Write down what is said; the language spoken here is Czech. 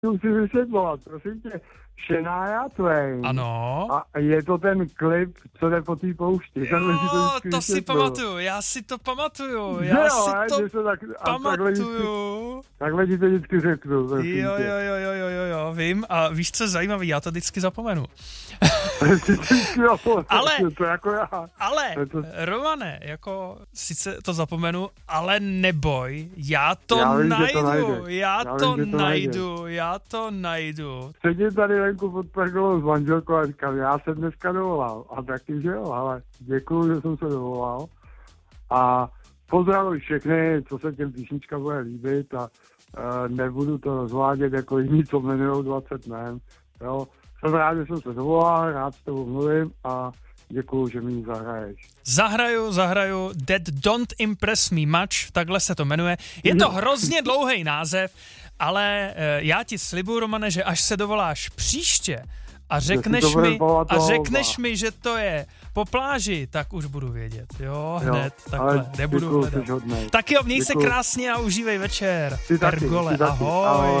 musí vysvětlovat, prosím tě, Shania Twain. Ano. A je to ten klip, co jde po té poušti. Jo, to si pamatuju, já si to pamatuju, pamatuju. Takhle ti to vždycky řeknu. Jo, vím a víš, co je zajímavý, já to vždycky zapomenu. Ale, Romane, jako sice to zapomenu, ale neboj, já to najdu. Sedím tady venku pod pergolou s manželkou a říkám, já jsem dneska dovolal. A taky, že jo, ale děkuju, že jsem se dovolal. A pozdravuji všechny, co se těm písničkám bude líbit a nebudu to rozvádět jako jiní, co jmenujou 20 men. Jo. Jsem rád, že jsem se dovolal, rád s tebou mluvím a děkuju, že mi ji zahraješ. Zahraju That Don't Impress Me Much, takhle se to jmenuje. Je to hrozně dlouhý název, ale já ti slibuju, Romane, že až se dovoláš příště a řekneš mi, že to je po pláži, tak už budu vědět, jo, hned, takhle, nebudu hledat. Tak jo, měj se krásně a užívej večer. Pergole, ahoj.